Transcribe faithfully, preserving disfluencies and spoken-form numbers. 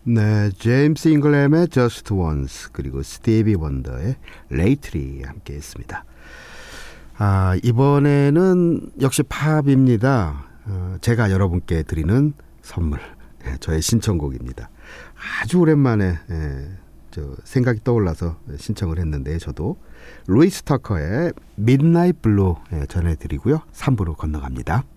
네, 제임스 잉글램의 Just Once 그리고 스티비 원더의 Lately 함께 했습니다. 아, 이번에는 역시 팝입니다. 어, 제가 여러분께 드리는 선물, 예, 저의 신청곡입니다. 아주 오랜만에 예, 저 생각이 떠올라서 신청을 했는데 저도 루이스 터커의 Midnight Blue 예, 전해드리고요. 삼 부로 건너갑니다.